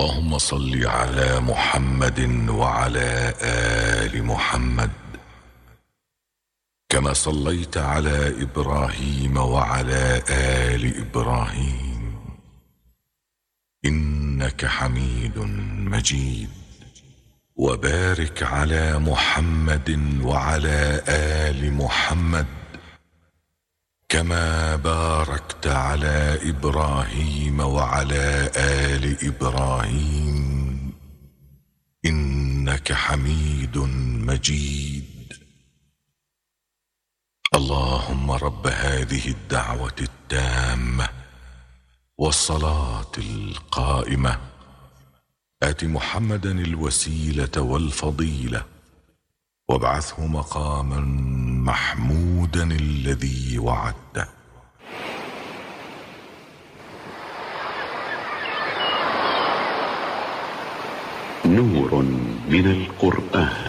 اللهم صل على محمد وعلى آل محمد كما صليت على إبراهيم وعلى آل إبراهيم إنك حميد مجيد. وبارك على محمد وعلى آل محمد كما باركت على إبراهيم وعلى آل إبراهيم إنك حميد مجيد. اللهم رب هذه الدعوة التامة والصلاة القائمة آت محمدا الوسيلة والفضيلة وابعثه مقاما محمودا الذي وعدته. نور من القرآن.